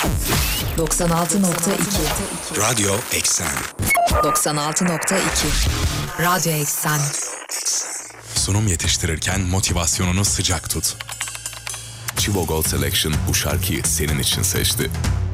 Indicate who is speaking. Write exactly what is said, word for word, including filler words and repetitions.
Speaker 1: doksan altı nokta iki
Speaker 2: Radyo Eksen.
Speaker 1: doksan altı nokta iki Radyo Eksen.
Speaker 2: Sunum yetiştirirken motivasyonunu sıcak tut.
Speaker 3: Chivo Gold Selection bu şarkıyı senin için seçti.